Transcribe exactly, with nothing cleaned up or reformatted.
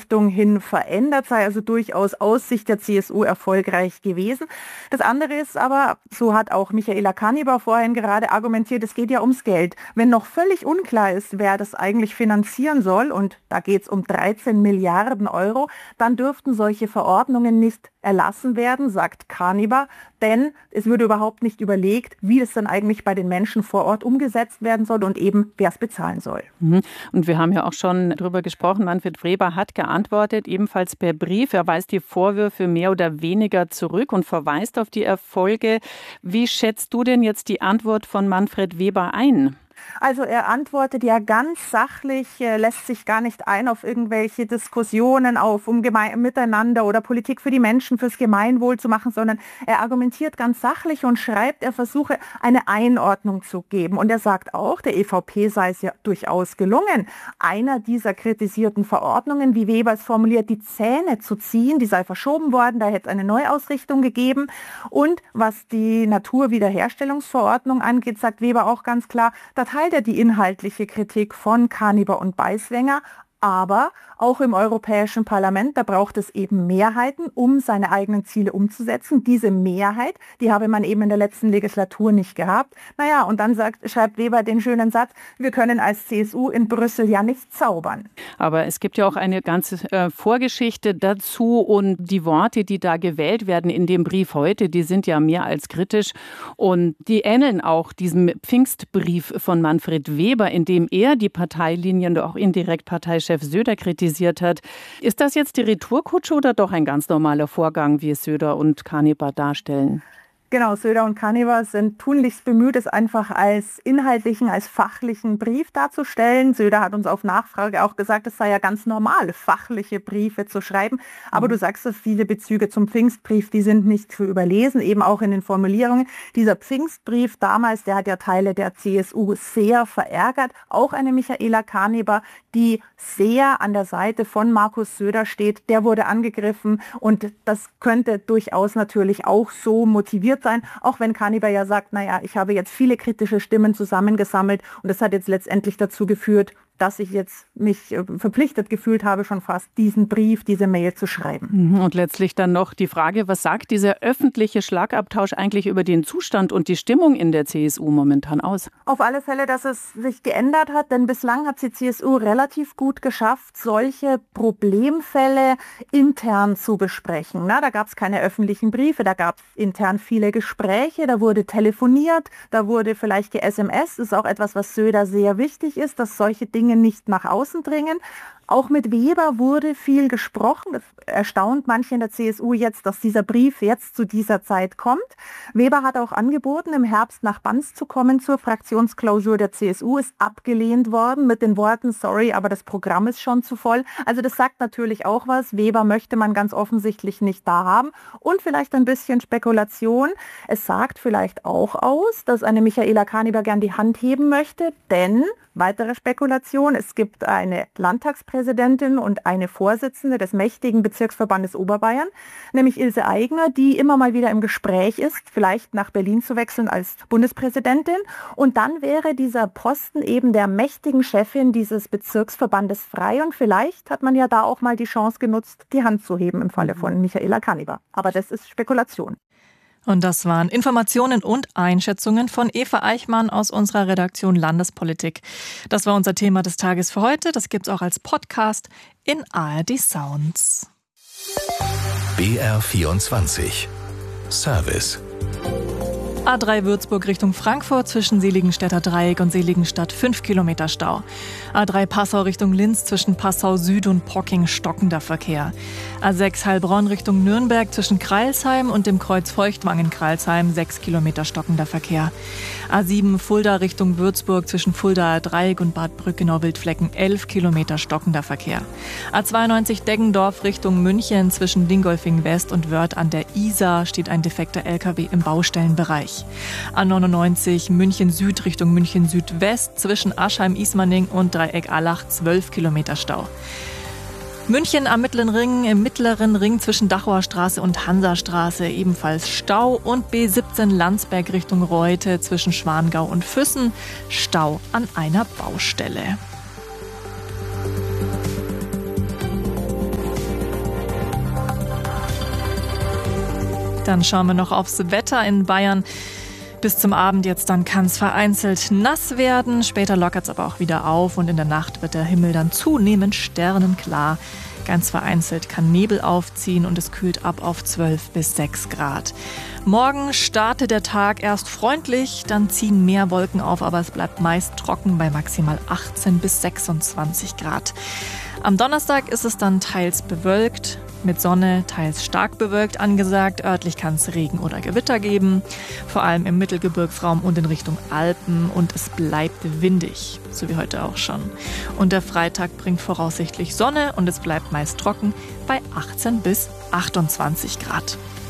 Richtung hin verändert, sei also durchaus aus Sicht der C S U erfolgreich gewesen. Das andere ist aber, so hat auch Michaela Kaniber vorhin gerade argumentiert, es geht ja ums Geld. Wenn noch völlig unklar ist, wer das eigentlich finanzieren soll, und da geht es um dreizehn Milliarden Euro, dann dürften solche Verordnungen nicht erlassen werden, sagt Kaniber, denn es würde überhaupt nicht überlegt, wie es dann eigentlich bei den Menschen vor Ort umgesetzt werden soll und eben wer es bezahlen soll. Und wir haben ja auch schon darüber gesprochen, Manfred Weber hat geantwortet, ebenfalls per Brief. Er weist die Vorwürfe mehr oder weniger zurück und verweist auf die Erfolge. Wie schätzt du denn jetzt die Antwort von Manfred Weber ein? Also er antwortet ja ganz sachlich, lässt sich gar nicht ein auf irgendwelche Diskussionen auf, um Geme- miteinander oder Politik für die Menschen, fürs Gemeinwohl zu machen, sondern er argumentiert ganz sachlich und schreibt, er versuche eine Einordnung zu geben. Und er sagt auch, der E V P sei es ja durchaus gelungen, einer dieser kritisierten Verordnungen, wie Weber es formuliert, die Zähne zu ziehen, die sei verschoben worden, da hätte es eine Neuausrichtung gegeben. Und was die Naturwiederherstellungsverordnung angeht, sagt Weber auch ganz klar, da teilt er die inhaltliche Kritik von Kaniber und Beiswenger, aber auch im Europäischen Parlament, da braucht es eben Mehrheiten, um seine eigenen Ziele umzusetzen. Diese Mehrheit, die habe man eben in der letzten Legislatur nicht gehabt. Naja, und dann sagt, schreibt Weber den schönen Satz, wir können als C S U in Brüssel ja nicht zaubern. Aber es gibt ja auch eine ganze äh, Vorgeschichte dazu und die Worte, die da gewählt werden in dem Brief heute, die sind ja mehr als kritisch und die ähneln auch diesem Pfingstbrief von Manfred Weber, in dem er die Parteilinien und auch indirekt Parteichef Söder kritisiert hat. Ist das jetzt die Retourkutsche oder doch ein ganz normaler Vorgang, wie es Söder und Kaniber darstellen? Genau, Söder und Kaniber sind tunlichst bemüht, es einfach als inhaltlichen, als fachlichen Brief darzustellen. Söder hat uns auf Nachfrage auch gesagt, es sei ja ganz normal, fachliche Briefe zu schreiben. Aber mhm. du sagst, dass viele Bezüge zum Pfingstbrief, die sind nicht zu überlesen, eben auch in den Formulierungen. Dieser Pfingstbrief damals, der hat ja Teile der C S U sehr verärgert. Auch eine Michaela Kaniber, die sehr an der Seite von Markus Söder steht, der wurde angegriffen. Und das könnte durchaus natürlich auch so motiviert sein, auch wenn Kaniber ja sagt, naja, ich habe jetzt viele kritische Stimmen zusammengesammelt und das hat jetzt letztendlich dazu geführt, dass ich jetzt mich verpflichtet gefühlt habe, schon fast diesen Brief, diese Mail zu schreiben. Und letztlich dann noch die Frage, was sagt dieser öffentliche Schlagabtausch eigentlich über den Zustand und die Stimmung in der C S U momentan aus? Auf alle Fälle, dass es sich geändert hat, denn bislang hat die C S U relativ gut geschafft, solche Problemfälle intern zu besprechen. Na, da gab es keine öffentlichen Briefe, da gab es intern viele Gespräche, da wurde telefoniert, da wurde vielleicht ge S M S, das ist auch etwas, was Söder sehr wichtig ist, dass solche Dinge nicht nach außen dringen. Auch mit Weber wurde viel gesprochen. Das erstaunt manche in der C S U jetzt, dass dieser Brief jetzt zu dieser Zeit kommt. Weber hat auch angeboten, im Herbst nach Banz zu kommen zur Fraktionsklausur der C S U, ist abgelehnt worden mit den Worten, sorry, aber das Programm ist schon zu voll. Also das sagt natürlich auch was. Weber möchte man ganz offensichtlich nicht da haben. Und vielleicht ein bisschen Spekulation. Es sagt vielleicht auch aus, dass eine Michaela Kaniber gern die Hand heben möchte, denn weitere Spekulation, es gibt eine Landtagspräsidentin und eine Vorsitzende des mächtigen Bezirksverbandes Oberbayern, nämlich Ilse Aigner, die immer mal wieder im Gespräch ist, vielleicht nach Berlin zu wechseln als Bundespräsidentin. Und dann wäre dieser Posten eben der mächtigen Chefin dieses Bezirksverbandes frei. Und vielleicht hat man ja da auch mal die Chance genutzt, die Hand zu heben im Falle von Michaela Kaniber. Aber das ist Spekulation. Und das waren Informationen und Einschätzungen von Eva Eichmann aus unserer Redaktion Landespolitik. Das war unser Thema des Tages für heute. Das gibt's auch als Podcast in A R D Sounds. B R vierundzwanzig Service. A drei Würzburg Richtung Frankfurt zwischen Seligenstädter Dreieck und Seligenstadt fünf Kilometer Stau. A drei Passau Richtung Linz zwischen Passau Süd und Pocking stockender Verkehr. A sechs Heilbronn Richtung Nürnberg zwischen Crailsheim und dem Kreuz Feuchtwangen-Crailsheim sechs Kilometer stockender Verkehr. A sieben Fulda Richtung Würzburg zwischen Fuldaer Dreieck und Bad Brückenau-Wildflecken elf Kilometer stockender Verkehr. A zweiundneunzig Deggendorf Richtung München zwischen Dingolfing West und Wörth an der Isar steht ein defekter L K W im Baustellenbereich. A neunundneunzig München Süd Richtung München Südwest zwischen Aschheim-Ismaning und Dreieck-Allach zwölf Kilometer Stau. München am Mittleren Ring, im Mittleren Ring zwischen Dachauer Straße und Hansastraße ebenfalls Stau und B siebzehn Landsberg Richtung Reute zwischen Schwangau und Füssen Stau an einer Baustelle. Dann schauen wir noch aufs Wetter in Bayern. Bis zum Abend jetzt dann kann es vereinzelt nass werden. Später lockert es aber auch wieder auf und in der Nacht wird der Himmel dann zunehmend sternenklar. Ganz vereinzelt kann Nebel aufziehen und es kühlt ab auf zwölf bis sechs Grad. Morgen startet der Tag erst freundlich, dann ziehen mehr Wolken auf, aber es bleibt meist trocken bei maximal achtzehn bis sechsundzwanzig Grad. Am Donnerstag ist es dann teils bewölkt, mit Sonne, teils stark bewölkt angesagt. Örtlich kann es Regen oder Gewitter geben, vor allem im Mittelgebirgsraum und in Richtung Alpen. Und es bleibt windig, so wie heute auch schon. Und der Freitag bringt voraussichtlich Sonne und es bleibt meist trocken bei achtzehn bis achtundzwanzig Grad.